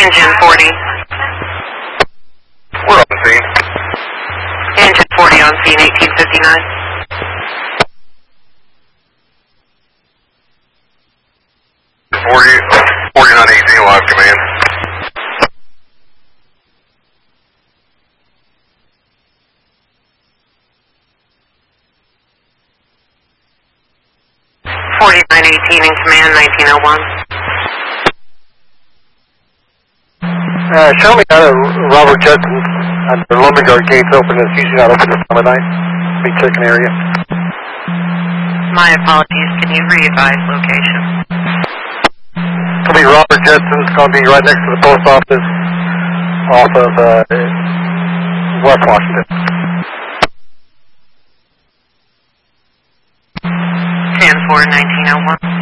Engine 40. We're on scene. Engine 40 on scene, 1859. Forty 4918 live command. $49.18 in command, 1901. Show me out of Robert Judson at the Lumberguard gates open. It's usually not open this time of night. Big chicken area. My apologies. Can you re-advise location? It'll be Robert Judson. It's going to be right next to the post office off of West Washington. 10-4, 1901.